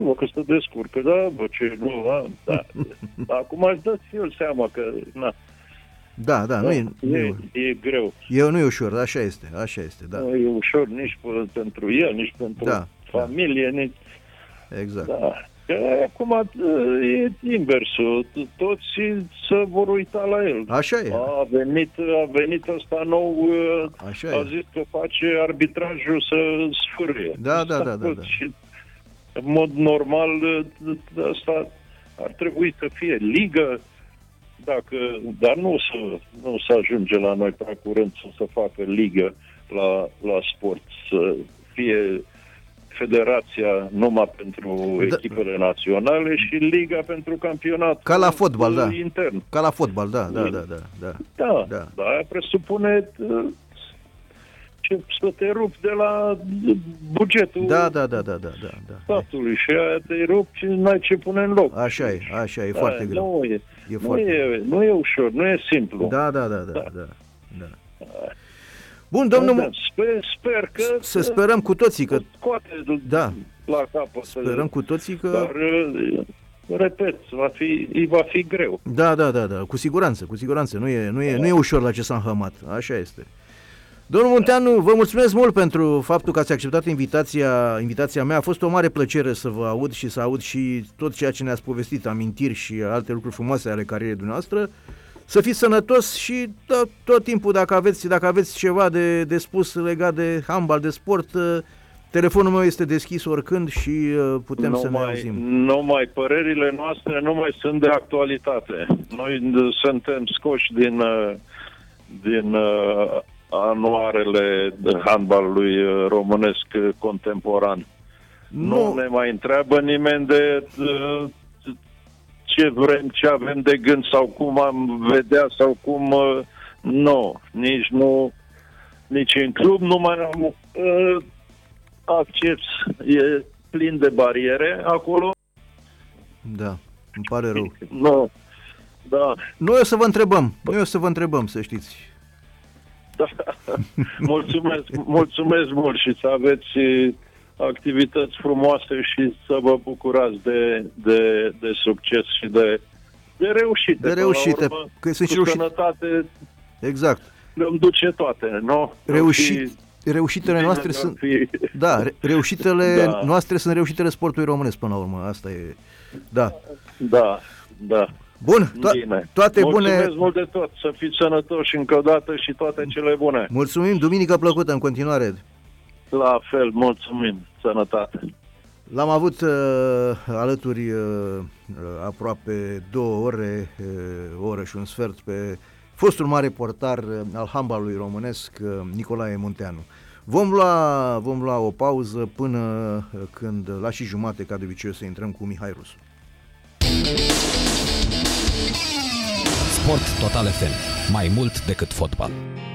Mă, că se descurcă, da, bă, ce nu, da. Acum își dă el seama că, na. Da, nu e greu. Nu e ușor, așa este, da. Nu e ușor nici pentru el, nici pentru familie, nici... Exact. Da. Că acum e inversul, toți se vor uita la el. Așa e. A venit ăsta nou, a zis că face arbitrajul să sfârâie. Da. Și în mod normal asta ar trebui să fie ligă, dar nu să ajunge la noi prea curând să se facă ligă la sport, să fie federația numai pentru echipele naționale și liga pentru campionat. Ca la fotbal, intern. Ca la fotbal, da. Da, aia presupune să te rupi de la bugetul statului și aia te rupi și n-ai ce pune în loc. Așa e foarte greu. Nu e ușor, nu e simplu. Da. Bun, domnul... Sper că... Să sperăm cu toții că... Scoate la capăt. Sperăm cu toții că... Dar, repet, va fi greu. Da, cu siguranță. Nu e ușor la ce s-a înhămat. Așa este. Domnul Munteanu, vă mulțumesc mult pentru faptul că ați acceptat invitația mea. A fost o mare plăcere să vă aud și să aud și tot ceea ce ne-ați povestit, amintiri și alte lucruri frumoase ale carierei dumneavoastră. Să fiți sănătos și tot timpul, dacă aveți ceva de spus legat de handbal, de sport, telefonul meu este deschis oricând și putem să ne auzim. Numai părerile noastre nu mai sunt de actualitate. Noi suntem scoși din anuarele handbalului românesc contemporan. Nu ne mai întreabă nimeni de ce vrem, ce avem de gând sau cum am vedea sau cum... Nici în club nu mai am acces. E plin de bariere acolo. Da, îmi pare rău. Da. Noi o să vă întrebăm, să știți. Da. Mulțumesc mult și să aveți activități frumoase și să vă bucurați de succes și de reușite. De reușite, urmă, că sunt și sănătate. Exact. Le-am duce toate, nu? Reușitele noastre sunt... Da, reușitele noastre sunt reușitele sportului românesc până la urmă. Asta e... Da. Bun, toate bune. Mulțumesc mult de tot. Să fiți sănătoși încă o dată și toate cele bune. Mulțumim, duminică plăcută în continuare. La fel, mulțumim. Sănătate. L-am avut alături aproape 2 ore, o oră și un sfert pe fostul mare portar al handbalului românesc, Nicolae Munteanu. Vom lua o pauză până când, la 5:30, ca de obicei, o să intrăm cu Mihai Rusu. Sport Total FM. Mai mult decât fotbal.